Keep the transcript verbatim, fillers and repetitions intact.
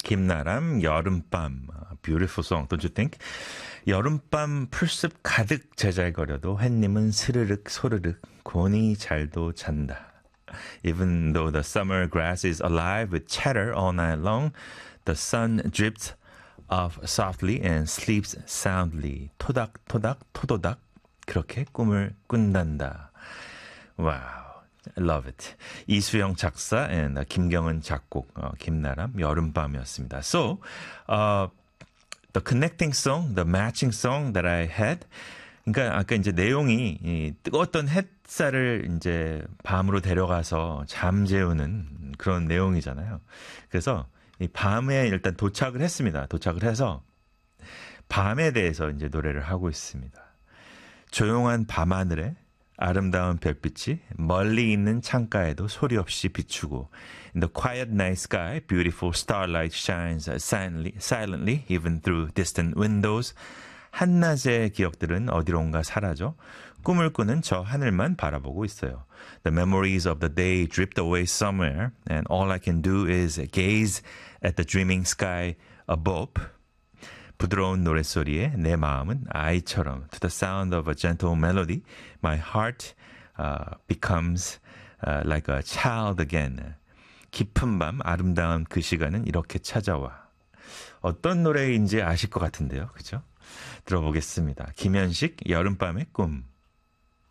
김나람 여름밤. Beautiful song, don't you think? 여름밤 풀숲 가득 제잘거려도 햇님은 스르륵 소르륵 곤히 잘도 잔다. Even though the summer grass is alive with chatter all night long, the sun drips off softly and sleeps soundly. 토닥토닥 토도닥 그렇게 꿈을 꾼단다. 와우. I love it. 이수영 작사 and 김경은 작곡, 어, 김나람 여름밤이었습니다. So, uh, the connecting song, the matching song that I had. 그러니까 아까 이제 내용이 이 뜨거웠던 햇살을 이제 밤으로 데려가서 잠재우는 그런 내용이잖아요. 그래서 이 밤에 일단 도착을 했습니다. 도착을 해서 밤에 대해서 이제 노래를 하고 있습니다. 조용한 밤하늘에 아름다운 별빛이 멀리 있는 창가에도 소리 없이 비추고 In the quiet night sky, beautiful starlight shines silently, silently even through distant windows. 한낮의 기억들은 어디론가 사라져 꿈을 꾸는 저 하늘만 바라보고 있어요. The memories of the day drift away somewhere and all I can do is gaze at the dreaming sky above. 부드러운 노랫소리에 내 마음은 아이처럼 To the sound of a gentle melody, my heart uh, becomes uh, like a child again. 깊은 밤 아름다운 그 시간은 이렇게 찾아와. 어떤 노래인지 아실 것 같은데요. 그죠? 들어보겠습니다. 김현식 여름밤의 꿈.